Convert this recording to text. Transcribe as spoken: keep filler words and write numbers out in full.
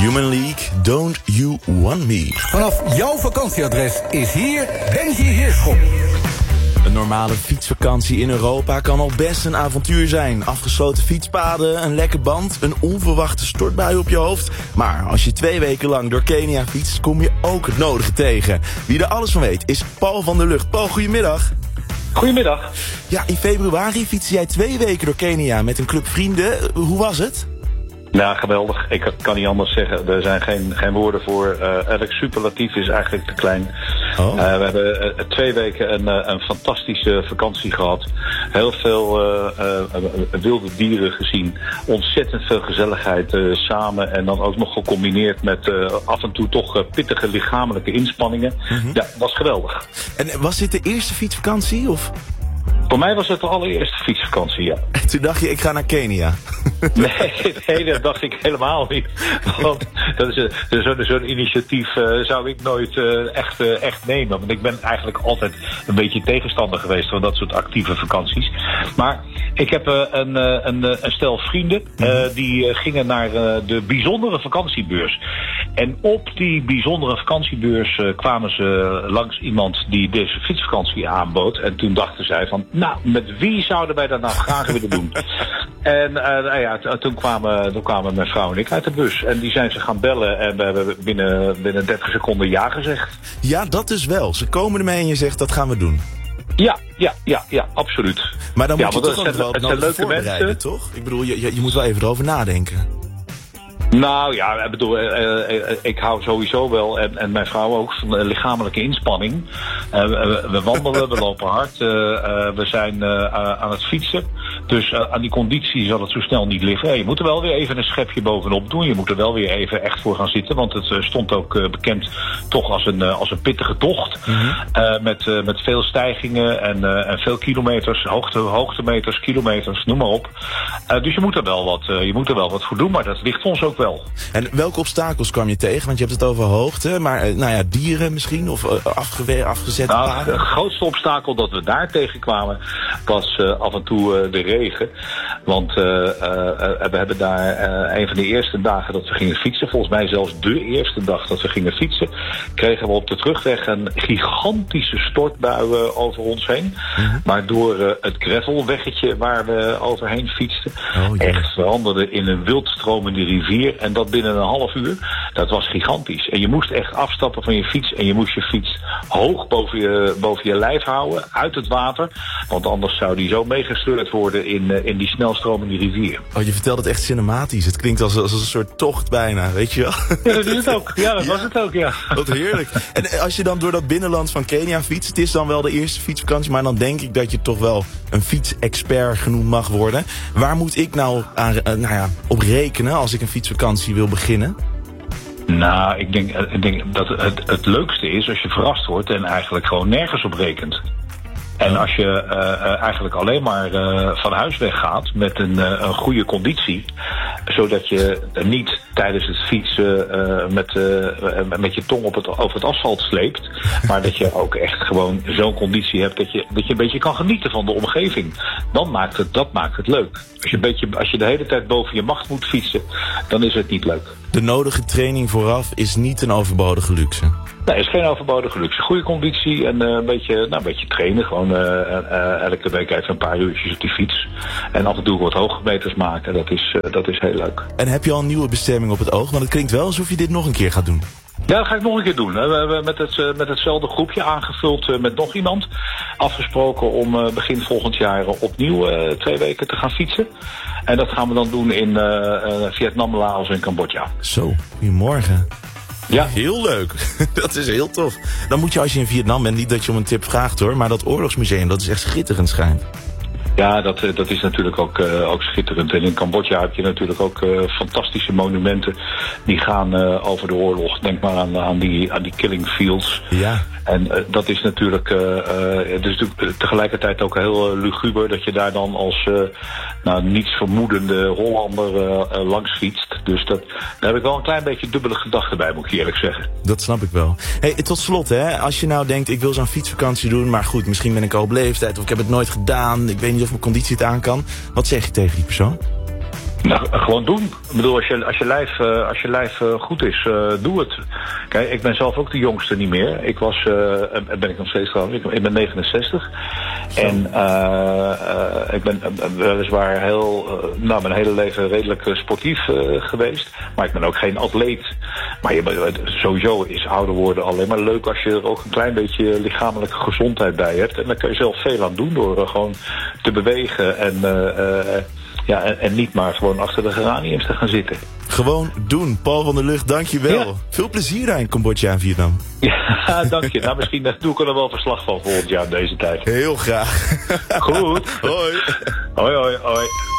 Human League, Don't You Want Me. Vanaf jouw vakantieadres is hier Benji Heerschop. Een normale fietsvakantie in Europa kan al best een avontuur zijn. Afgesloten fietspaden, een lekke band, een onverwachte stortbui op je hoofd. Maar als je twee weken lang door Kenia fietst, kom je ook het nodige tegen. Wie er alles van weet is Paul van der Lucht. Paul, goedemiddag. Goedemiddag. Ja, in februari fietste jij twee weken door Kenia met een club vrienden. Hoe was het? Nou, geweldig. Ik kan niet anders zeggen. Er zijn geen, geen woorden voor. Uh, elk superlatief is eigenlijk te klein. Oh. Uh, we hebben uh, twee weken een, uh, een fantastische vakantie gehad. Heel veel uh, uh, wilde dieren gezien. Ontzettend veel gezelligheid uh, samen. En dan ook nog gecombineerd met uh, af en toe toch uh, pittige lichamelijke inspanningen. Mm-hmm. Ja, dat was geweldig. En was dit de eerste fietsvakantie? Of? Voor mij was het de allereerste fietsvakantie, ja. En toen dacht je, ik ga naar Kenia. Nee, nee, dat dacht ik helemaal niet. Want dat is een, zo'n, zo'n initiatief uh, zou ik nooit uh, echt, uh, echt nemen. Want ik ben eigenlijk altijd een beetje tegenstander geweest van dat soort actieve vakanties. Maar ik heb uh, een, uh, een, een stel vrienden uh, die uh, gingen naar uh, de bijzondere vakantiebeurs. En op die bijzondere vakantiebeurs uh, kwamen ze langs iemand die deze fietsvakantie aanbood. En toen dachten zij van, nou, met wie zouden wij dat nou graag willen doen? En uh, nou ja, t- toen, kwamen, toen kwamen mijn vrouw en ik uit de bus. En die zijn ze gaan bellen en we hebben binnen, binnen dertig seconden ja gezegd. Ja, dat is wel. Ze komen ermee en je zegt, dat gaan we doen. Ja, ja, ja, ja, absoluut. Maar dan moet ja, je toch ook wel het zijn leuke voorbereiden, mensen, toch? Ik bedoel, je, je, je moet wel even erover nadenken. Nou ja, ik bedoel, uh, uh, ik hou sowieso wel, en, en mijn vrouw ook, van uh, lichamelijke inspanning. Uh, we, we wandelen, we lopen hard, uh, uh, we zijn uh, aan het fietsen. Dus uh, aan die conditie zal het zo snel niet liggen. Hey, je moet er wel weer even een schepje bovenop doen. Je moet er wel weer even echt voor gaan zitten. Want het uh, stond ook uh, bekend toch als een, uh, als een pittige tocht. Mm-hmm. Uh, met, uh, met veel stijgingen en, uh, en veel kilometers, hoogte, hoogtemeters, kilometers, noem maar op. Uh, dus je moet er wel wat, uh, je moet er wel wat voor doen, maar dat ligt ons ook wel. En welke obstakels kwam je tegen? Want je hebt het over hoogte, maar uh, nou ja, dieren misschien? Of uh, afgewe- afgezette nou, paden? Het grootste obstakel dat we daar tegenkwamen was uh, af en toe uh, de regen. Want uh, uh, we hebben daar uh, een van de eerste dagen dat we gingen fietsen, volgens mij zelfs de eerste dag dat we gingen fietsen, kregen we op de terugweg een gigantische stortbui uh, over ons heen. Mm-hmm. Maar door uh, het gravelweggetje waar we overheen fietsten, oh, yeah. echt veranderde in een wildstromende rivier. En dat binnen een half uur. Dat was gigantisch. En je moest echt afstappen van je fiets. En je moest je fiets hoog boven je, boven je lijf houden. Uit het water. Want anders zou die zo meegesleurd worden in, in die snelstromende rivier. Oh, je vertelt het echt cinematisch. Het klinkt als, als een soort tocht bijna. Weet je wel? Ja, dat is het ook. Ja, dat ja. was het ook, ja. Wat heerlijk. En als je dan door dat binnenland van Kenia fietst. Het is dan wel de eerste fietsvakantie. Maar dan denk ik dat je toch wel een fietsexpert genoemd mag worden. Waar moet ik nou, aan, nou ja, op rekenen als ik een fietsvakantie wil beginnen? Nou, ik denk, ik denk dat het, het leukste is als je verrast wordt en eigenlijk gewoon nergens op rekent. En als je uh, eigenlijk alleen maar uh, van huis weggaat met een, uh, een goede conditie, zodat je niet tijdens het fietsen uh, met, uh, met je tong op het, over het asfalt sleept, maar dat je ook echt gewoon zo'n conditie hebt dat je, dat je een beetje kan genieten van de omgeving. Dan maakt het, dat maakt het leuk. Als je, een beetje, als je de hele tijd boven je macht moet fietsen, dan is het niet leuk. De nodige training vooraf is niet een overbodige luxe. Nee, het is geen overbodige luxe. Goede conditie en uh, een, beetje, nou, een beetje trainen. Gewoon uh, uh, elke week even een paar uurtjes op die fiets. En af en toe wat hoogtemeters maken. Dat is, uh, dat is heel leuk. En heb je al een nieuwe bestemming op het oog? Want het klinkt wel alsof je dit nog een keer gaat doen. Ja, dat ga ik nog een keer doen. We hebben met, het, uh, met hetzelfde groepje aangevuld uh, met nog iemand. Afgesproken om uh, begin volgend jaar opnieuw uh, twee weken te gaan fietsen. En dat gaan we dan doen in uh, uh, Vietnam, Laos en Cambodja. Zo, goedemorgen. Ja. Heel leuk. Dat is heel tof. Dan moet je als je in Vietnam bent, niet dat je om een tip vraagt hoor, maar dat oorlogsmuseum, dat is echt schitterend schijnt. Ja, dat, dat is natuurlijk ook, uh, ook schitterend. En in Cambodja heb je natuurlijk ook uh, fantastische monumenten die gaan uh, over de oorlog. Denk maar aan, aan, die, aan die killing fields. Ja. En uh, dat is natuurlijk, uh, uh, het is natuurlijk tegelijkertijd ook heel uh, luguber dat je daar dan als uh, nou, niets vermoedende Hollander uh, uh, langs fietst. Dus dat, daar heb ik wel een klein beetje dubbele gedachten bij, moet ik eerlijk zeggen. Dat snap ik wel. Hey, tot slot, hè, als je nou denkt, ik wil zo'n fietsvakantie doen, maar goed, misschien ben ik al op leeftijd of ik heb het nooit gedaan, ik weet niet of mijn conditie het aan kan. Wat zeg je tegen die persoon? Nou, gewoon doen. Ik bedoel, als je, als je lijf, uh, als je lijf uh, goed is, uh, doe het. Kijk, ik ben zelf ook de jongste niet meer. Ik was, uh, ben ik nog steeds trouwens, ik, ik ben negenenzestig. Zo. En uh, uh, ik ben uh, weliswaar heel, uh, nou, mijn hele leven redelijk uh, sportief uh, geweest. Maar ik ben ook geen atleet. Maar je, sowieso is ouder worden alleen maar leuk als je er ook een klein beetje lichamelijke gezondheid bij hebt. En daar kun je zelf veel aan doen door uh, gewoon te bewegen en... Uh, uh, Ja, en, en niet maar gewoon achter de geraniums te gaan zitten. Gewoon doen. Paul van der Lugt, dank je wel. Ja. Veel plezier daar in Cambodja en Vietnam. Ja, dank je. Nou, misschien doe ik er wel verslag van volgend jaar deze tijd. Heel graag. Goed. Hoi. Hoi, hoi, hoi.